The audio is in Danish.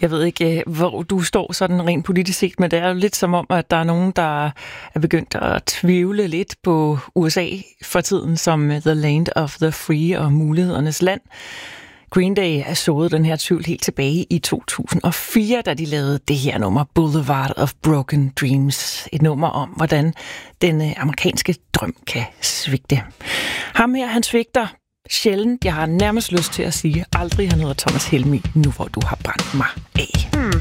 Jeg ved ikke, hvor du står sådan rent politisk set, men det er jo lidt som om, at der er nogen, der er begyndt at tvivle lidt på USA for tiden som the land of the free og mulighedernes land. Green Day er sået den her tvivl helt tilbage i 2004, da de lavede det her nummer, Boulevard of Broken Dreams. Et nummer om, hvordan den amerikanske drøm kan svigte. Ham her, han svigter sjældent. Jeg har nærmest lyst til at sige, aldrig han hedder Thomas Helmig, nu hvor du har brændt mig af.